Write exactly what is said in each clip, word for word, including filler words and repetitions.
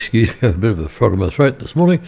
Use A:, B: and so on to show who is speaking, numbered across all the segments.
A: Excuse me, I have a bit of a frog in my throat this morning.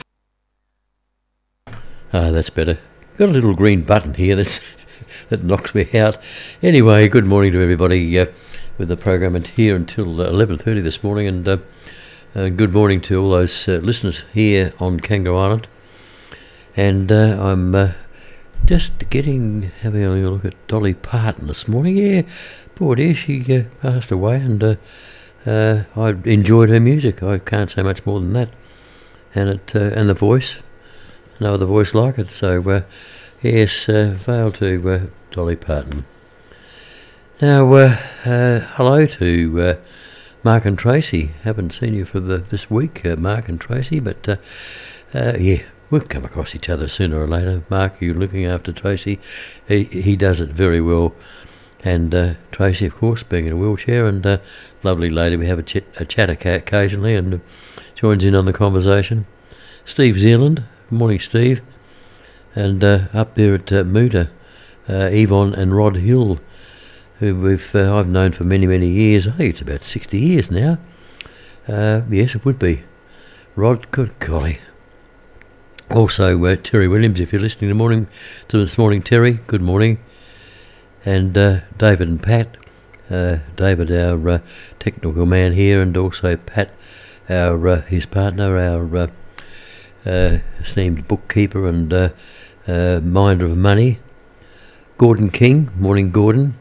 A: Ah, that's better. Got a little green button here that's that knocks me out. Anyway, good morning to everybody uh, with the program here until uh, eleven thirty this morning, and uh, uh, good morning to all those uh, listeners here on Kangaroo Island. And uh, I'm uh, just getting having a look at Dolly Parton this morning. Yeah, poor dear, she uh, passed away, and uh, uh, I enjoyed her music. I can't say much more than that. And it uh, and the voice, no other voice like it. So uh, yes, uh, fail to uh, Dolly Parton. Now, uh, uh, hello to uh, Mark and Tracy. Haven't seen you for the this week, uh, Mark and Tracy, but uh, uh, yeah, we'll come across each other sooner or later. Mark, you're looking after Tracy. He he does it very well. And uh, Tracy, of course, being in a wheelchair, and uh, lovely lady. We have a, ch- a chat occasionally, and uh, joins in on the conversation. Steve Zealand, good morning, Steve. And uh, up there at uh, Muta, uh, Yvonne and Rod Hill, who we've uh, I've known for many, many years. I think it's about sixty years now. Uh, yes, it would be. Rod, good golly. Also, uh, Terry Williams, if you're listening this morning to this morning, Terry, good morning. And uh, David and Pat, uh, David, our uh, technical man here, and also Pat, our uh, his partner, our uh, uh, esteemed bookkeeper and uh, uh, minder of money. Gordon King, morning, Gordon.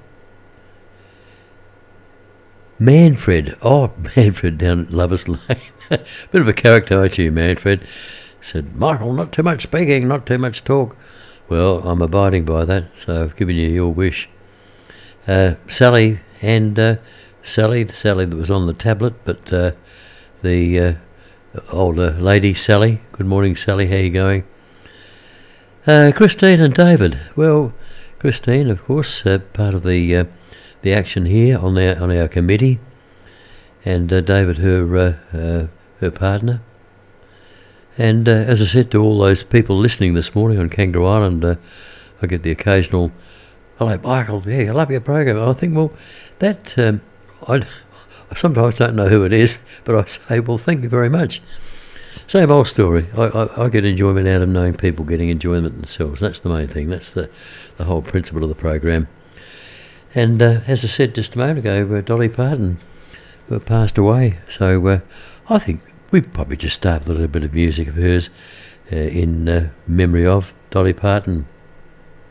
A: Manfred, oh, Manfred down at Lovers Lane. Bit of a character, aren't you, Manfred? Said, Michael, not too much speaking, not too much talk. Well, I'm abiding by that, so I've given you your wish. Uh, Sally and uh, Sally, Sally that was on the tablet, but uh, the uh, older lady, Sally. Good morning, Sally, how you going? Uh, Christine and David. Well, Christine, of course, uh, part of the uh, the action here on our on our committee, and uh, David, her uh, uh, her partner. And uh, as I said to all those people listening this morning on Kangaroo Island, uh, I get the occasional, hello Michael, yeah, I love your program. And I think, well, that, um, I, I sometimes don't know who it is, but I say, well, thank you very much. Same old story. I, I, I get enjoyment out of knowing people getting enjoyment themselves. That's the main thing. That's the, the whole principle of the program. And uh, as I said just a moment ago, uh, Dolly Parton uh, passed away. So uh, I think we'd probably just start with a little bit of music of hers uh, in uh, memory of Dolly Parton.